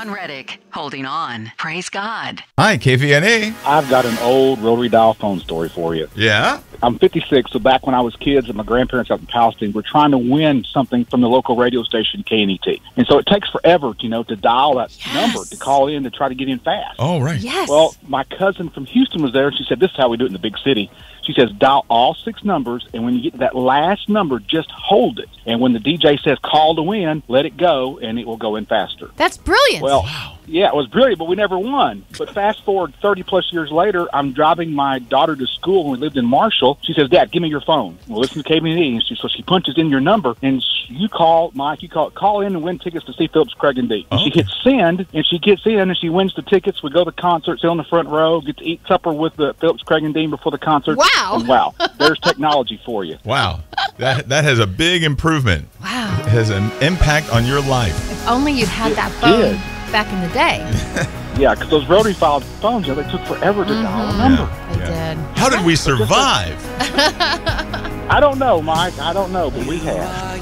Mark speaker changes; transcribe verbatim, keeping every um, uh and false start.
Speaker 1: John Reddick, holding on. Praise God.
Speaker 2: Hi, K V N A.
Speaker 3: I've got an old rotary dial phone story for you.
Speaker 2: Yeah?
Speaker 3: I'm fifty-six, so back when I was kids and my grandparents out in Palestine, we're trying to win something from the local radio station, K N E T. And so it takes forever, you know, to dial that
Speaker 4: Yes.
Speaker 3: number, to call in, to try to get in fast.
Speaker 2: Oh, right.
Speaker 4: Yes.
Speaker 3: Well, my cousin from Houston was there, and she said, this is how we do it in the big city. She says, dial all six numbers, and when you get to that last number, just hold it. And when the D J says call to win, let it go, and it will go in faster.
Speaker 4: That's brilliant.
Speaker 3: Well,
Speaker 2: Wow.
Speaker 3: yeah, it was brilliant, but we never won. But fast forward thirty-plus years later, I'm driving my daughter to school, and we lived in Marshall. She says, Dad, give me your phone. Well, listen to K V N E. And she, so she punches in your number, and you call, Mike, you call call in and win tickets to see Phillips, Craig, and D. And
Speaker 2: Okay.
Speaker 3: she hits send, and she gets in, and she wins the tickets. We go to the concert, sit on the front row, get to eat supper with the Phillips, Craig, and Dean before the concert.
Speaker 4: Wow.
Speaker 3: And wow, there's technology for you.
Speaker 2: Wow. That that has a big improvement.
Speaker 4: Wow.
Speaker 2: It has an impact on your life.
Speaker 4: If only you'd had that
Speaker 3: It
Speaker 4: phone
Speaker 3: did.
Speaker 4: back in the day.
Speaker 3: Yeah, because those rotary filed phones, you know, they took forever to dial a number.
Speaker 4: They
Speaker 2: Yeah.
Speaker 4: did.
Speaker 2: How did we survive?
Speaker 3: I don't know, Mike. I don't know, but we have.